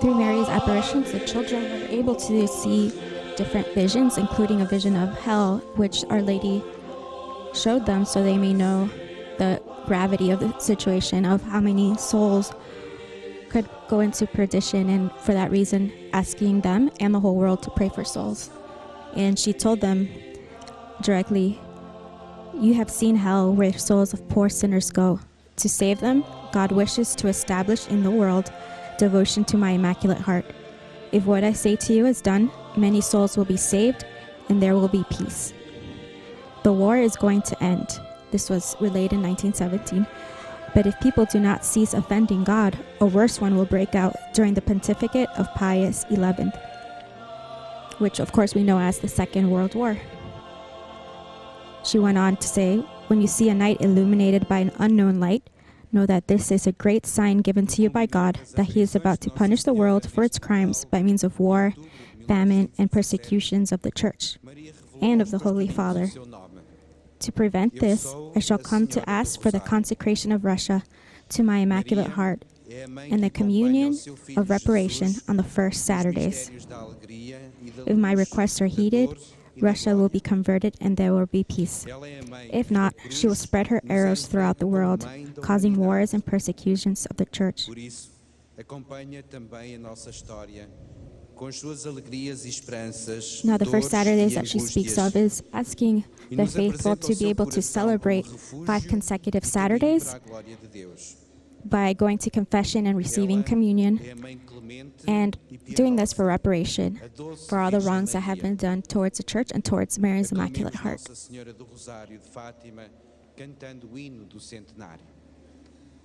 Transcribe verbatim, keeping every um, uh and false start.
Through Mary's apparitions, the children were able to see different visions, including a vision of hell, which Our Lady showed them so they may know the gravity of the situation, of how many souls could go into perdition, and for that reason asking them and the whole world to pray for souls. And she told them directly, "You have seen hell, where souls of poor sinners go. To save them, God wishes to establish in the world devotion to my Immaculate Heart. If what I say to you is done, many souls will be saved and there will be peace. The war is going to end." This was relayed in nineteen seventeen. "But if people do not cease offending God, a worse one will break out during the pontificate of Pius the eleventh, which of course we know as the Second World War. She went on to say, "When you see a night illuminated by an unknown light, know that this is a great sign given to you by God, that He is about to punish the world for its crimes by means of war, famine, and persecutions of the Church and of the Holy Father. To prevent this, I shall come to ask for the consecration of Russia to my Immaculate Heart and the communion of reparation on the first Saturdays. If my requests are heeded, Russia will be converted and there will be peace. If not, she will spread her arrows throughout the world, causing wars and persecutions of the Church." Now, the first Saturdays that she speaks of is asking the faithful to be able to celebrate five consecutive Saturdays by going to confession and receiving communion, and doing this for reparation for all the wrongs that have been done towards the Church and towards Mary's Immaculate Heart.